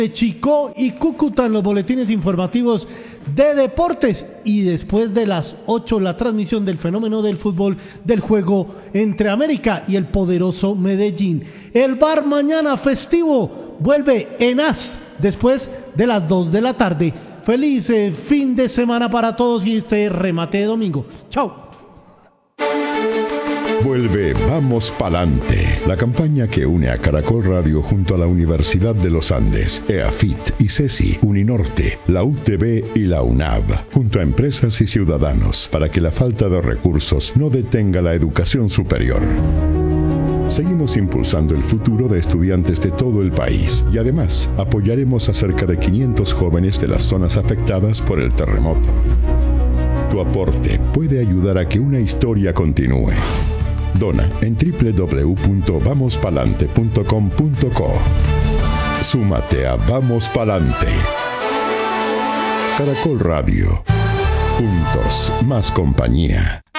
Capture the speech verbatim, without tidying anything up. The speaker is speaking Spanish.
Chicó y Cúcuta en los boletines informativos de deportes, y después de las ocho la transmisión del fenómeno del fútbol del juego entre América y el poderoso Medellín. El bar mañana festivo vuelve en As después de las dos de la tarde. Feliz eh, fin de semana para todos y este remate de domingo. Chao. Vuelve Vamos Palante, la campaña que une a Caracol Radio junto a la Universidad de los Andes, EAFIT, ICESI, Uninorte, la U T B y la UNAV, junto a empresas y ciudadanos, para que la falta de recursos no detenga la educación superior. Seguimos impulsando el futuro de estudiantes de todo el país y además apoyaremos a cerca de quinientos jóvenes de las zonas afectadas por el terremoto. Tu aporte puede ayudar a que una historia continúe. Dona en doble u doble u doble u punto vamos palante punto com punto co. Súmate a Vamos Palante. Caracol Radio. Juntos, más compañía.